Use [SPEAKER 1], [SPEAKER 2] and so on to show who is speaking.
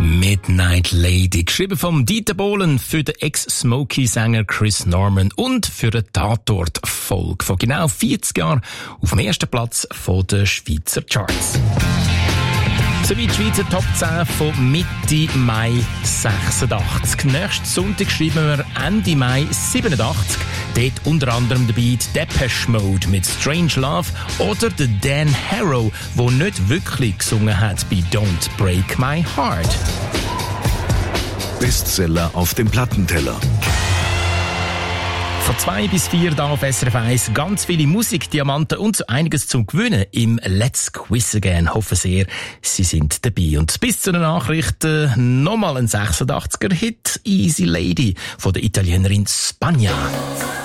[SPEAKER 1] Midnight Lady, geschrieben vom Dieter Bohlen für den Ex-Smokey-Sänger Chris Norman und für eine Tatort-Folge von genau 40 Jahren auf dem ersten Platz der Schweizer Charts. Soweit die Schweizer Top 10 von Mitte Mai 86. Nächsten Sonntag schreiben wir Ende Mai 87. Dort unter anderem dabei die Depeche Mode mit Strange Love oder der Dan Harrow, der nicht wirklich gesungen hat bei Don't Break My Heart.
[SPEAKER 2] Bestseller auf dem Plattenteller.
[SPEAKER 1] Von 2 bis 4 da auf SRF 1 ganz viele Musikdiamanten und so einiges zum Gewinnen im Let's Quiz Again. Hoffe sehr, Sie sind dabei. Und bis zu den Nachrichten nochmal ein 86er-Hit, Easy Lady von der Italienerin Spagna.